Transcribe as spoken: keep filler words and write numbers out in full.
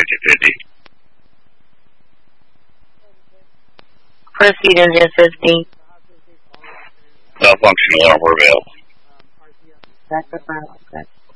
fifty fifty. Proceed engine fifty. Malfunctional armor available. That's the final.